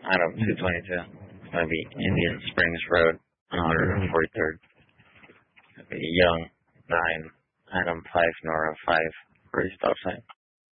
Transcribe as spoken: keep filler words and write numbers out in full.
Adam two twenty-two. It's going to be Indian Springs Road, one forty-third. It's going to be Young nine, Adam five, Nora five, for stop sign.